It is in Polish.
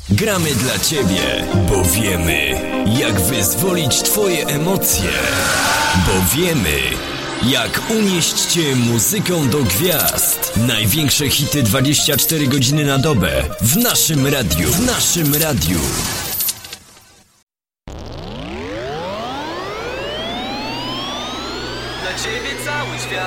Gramy dla ciebie, bo wiemy, jak wyzwolić twoje emocje. Bo wiemy, jak unieść cię muzyką do gwiazd. Największe hity 24 godziny na dobę w naszym radiu. W naszym radiu. Dla ciebie cały świat.